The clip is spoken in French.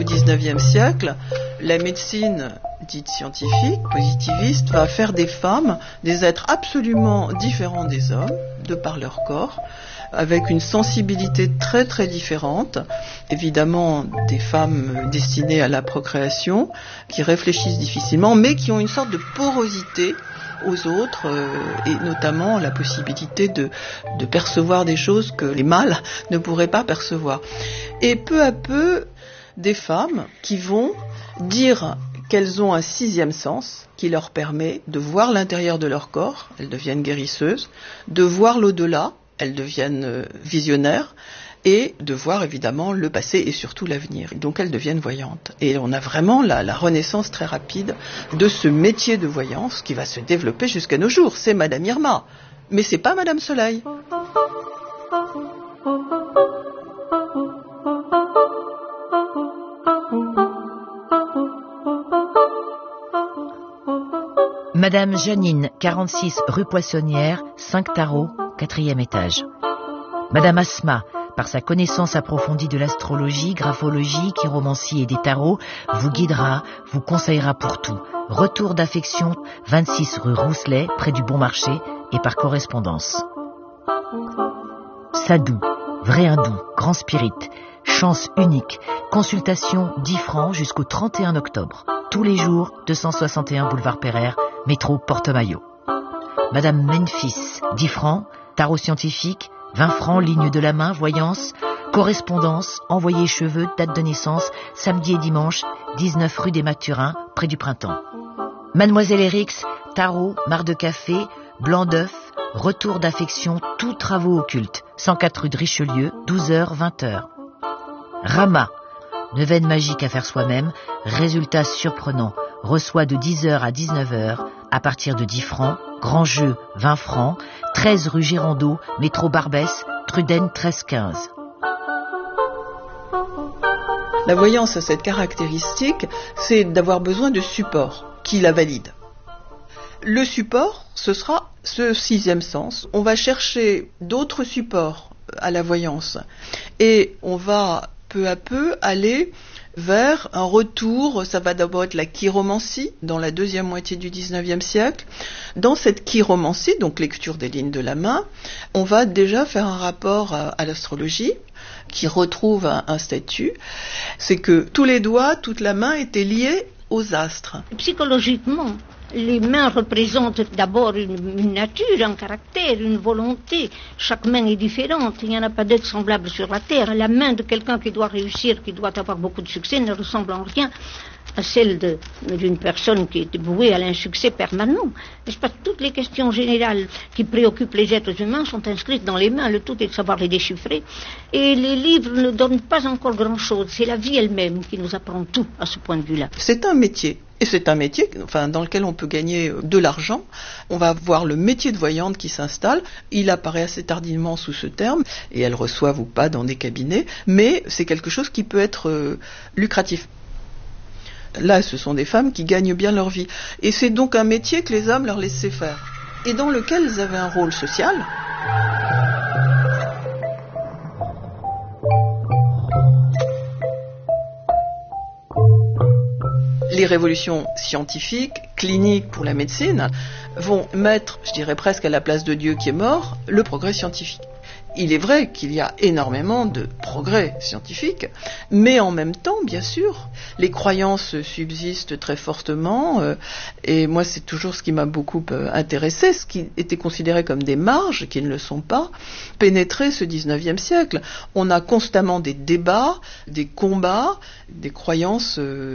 XIXe siècle, la médecine dite scientifique, positiviste, va faire des femmes des êtres absolument différents des hommes, de par leur corps, avec une sensibilité très très différente. Évidemment, des femmes destinées à la procréation, qui réfléchissent difficilement, mais qui ont une sorte de porosité aux autres, et notamment la possibilité de percevoir des choses que les mâles ne pourraient pas percevoir. Et peu à peu, des femmes qui vont dire qu'elles ont un sixième sens qui leur permet de voir l'intérieur de leur corps, elles deviennent guérisseuses, de voir l'au-delà, elles deviennent visionnaires, et de voir évidemment le passé et surtout l'avenir. Donc elles deviennent voyantes. Et on a vraiment la renaissance très rapide de ce métier de voyance qui va se développer jusqu'à nos jours. C'est Madame Irma, mais c'est pas Madame Soleil. Madame Janine, 46 rue Poissonnière, 5 tarots, 4e étage. Madame Asma, par sa connaissance approfondie de l'astrologie, graphologie, chiromancie et des tarots, vous guidera, vous conseillera pour tout. Retour d'affection, 26 rue Rousselet, près du Bon Marché, et par correspondance. Sadou, vrai hindou, grand spirit, chance unique, consultation 10 francs jusqu'au 31 octobre. Tous les jours, 261 boulevard Pereire, métro Porte-Maillot. Madame Memphis, 10 francs, tarot scientifique, 20 francs, ligne de la main, voyance, correspondance, envoyé cheveux, date de naissance, samedi et dimanche, 19 rue des Mathurins, près du Printemps. Mademoiselle Erix, tarot, marc de café, blanc d'œuf, retour d'affection, tous travaux occultes, 104 rue de Richelieu, 12h, 20h. Rama, neuvaine magique à faire soi-même, résultat surprenant, reçoit de 10h à 19h, à partir de 10 francs, grand jeu, 20 francs, 13 rue Girondeau, métro Barbès, Truden 1315. La voyance a cette caractéristique, c'est d'avoir besoin de support qui la valide. Le support, ce sera ce sixième sens. On va chercher d'autres supports à la voyance et on va peu à peu aller vers un retour. Ça va d'abord être la chiromancie dans la deuxième moitié du XIXe siècle. Dans cette chiromancie, donc lecture des lignes de la main, on va déjà faire un rapport à l'astrologie qui retrouve un statut. C'est que tous les doigts, toute la main étaient liés aux astres. Psychologiquement, les mains représentent d'abord une nature, un caractère, une volonté. Chaque main est différente. Il n'y en a pas d'être semblable sur la terre. La main de quelqu'un qui doit réussir, qui doit avoir beaucoup de succès, ne ressemble en rien à celle d'une personne qui est vouée à l'insuccès permanent. N'est-ce pas? Toutes les questions générales qui préoccupent les êtres humains sont inscrites dans les mains. Le tout est de savoir les déchiffrer. Et les livres ne donnent pas encore grand-chose. C'est la vie elle-même qui nous apprend tout à ce point de vue-là. C'est un métier. Et c'est un métier dans lequel on peut gagner de l'argent. On va voir le métier de voyante qui s'installe. Il apparaît assez tardivement sous ce terme, et elles reçoivent ou pas dans des cabinets, mais c'est quelque chose qui peut être lucratif. Là, ce sont des femmes qui gagnent bien leur vie. Et c'est donc un métier que les hommes leur laissaient faire, et dans lequel ils avaient un rôle social. Les révolutions scientifiques, cliniques pour la médecine, vont mettre, je dirais presque à la place de Dieu qui est mort, le progrès scientifique. Il est vrai qu'il y a énormément de progrès scientifiques, mais en même temps, bien sûr, les croyances subsistent très fortement, et moi c'est toujours ce qui m'a beaucoup intéressé, ce qui était considéré comme des marges, qui ne le sont pas, pénétrer ce 19e siècle. On a constamment des débats, des combats, des croyances